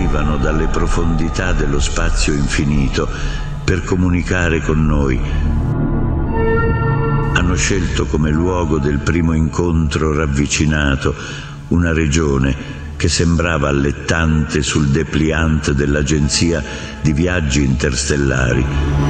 arrivano dalle profondità dello spazio infinito per comunicare con noi. Hanno scelto come luogo del primo incontro ravvicinato una regione che sembrava allettante sul dépliant dell'agenzia di viaggi interstellari.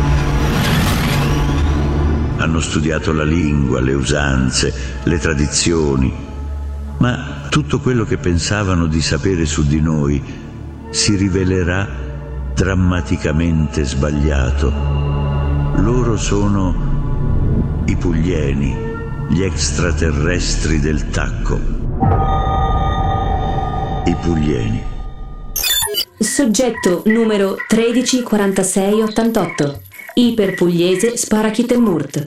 Hanno studiato la lingua, le usanze, le tradizioni, ma tutto quello che pensavano di sapere su di noi si rivelerà drammaticamente sbagliato. Loro sono i Puglieni, gli extraterrestri del tacco. I Puglieni. Soggetto numero 134688. Iperpugliese Sparakhitemurt.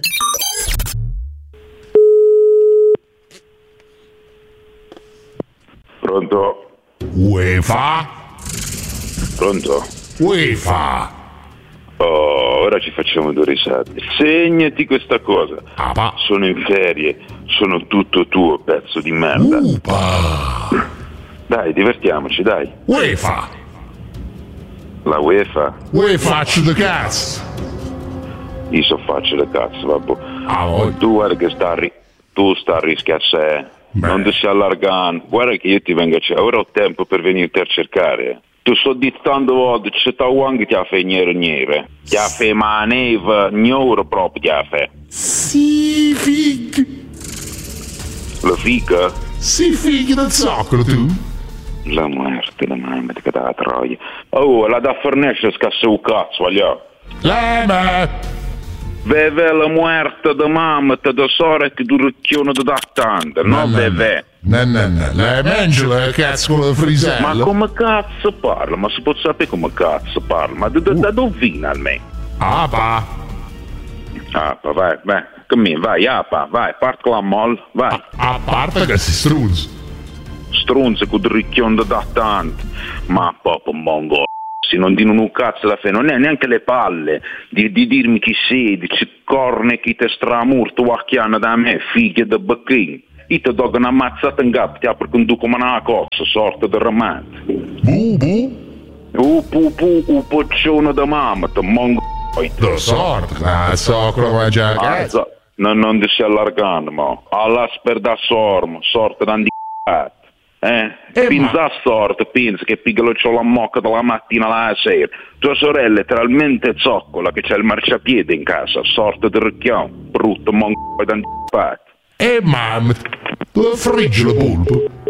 Pronto? UEFA? Pronto? UEFA? Oh, ora ci facciamo due risate. Segnati questa cosa. Apa. Sono in ferie, sono tutto tuo, pezzo di merda. Upa. Dai, divertiamoci, dai. UEFA? La UEFA? UEFA de cazzo. Io so faccio le cazzo, vabbè. Oh. Tu guarda che tu sta a rischio a sé. Beh. Non ti stai allargando. Guarda che io ti vengo a cercare. Ora ho tempo per venirti a cercare. Tu sto dicendo volte, c'è ta uang ti ha fatto niente. Ti ha fatto maneva, gnoro proprio ti ha fatto. Si fig. La fica? Si fig da zoccolo tu? La morte, la mamma che da troia. Oh, la da fornesce scassa un cazzo, voglio. Lema. Beve la muerte da mamma, da sorella che duricchione da tante, no beve. No. La mangiala cazzo con la frisella. Ma come cazzo parla? Ma si può sapere come cazzo parla? Ma da dove viene almeno? Apa. Apa, vai, cammina, vai, apa, vai, parti con la molla, vai. A parte che si strunz. Stronze con duricchione da tante. Ma proprio mongo. Non dicono un cazzo da fe, non è neanche le palle di dirmi chi sei, di corne chi te stramurto wacchiano da me, figlie da bacchini. Io ti do una mazzata in gap, ti apro con tu come una cozza, sorta di ramante. U poccione da mamma, te mongo. Da sorta, so come già cazzo. Non ti stai allargando, ma all'asper da sorta da indicato. Pensa a sorte, pensa che piccolo c'ho la mocca dalla mattina alla sera. Tua sorella è letteralmente zoccola che c'è il marciapiede in casa, sorte di ricchiamo, brutto mongo da indicato. Mamma, tu friggi la polpa.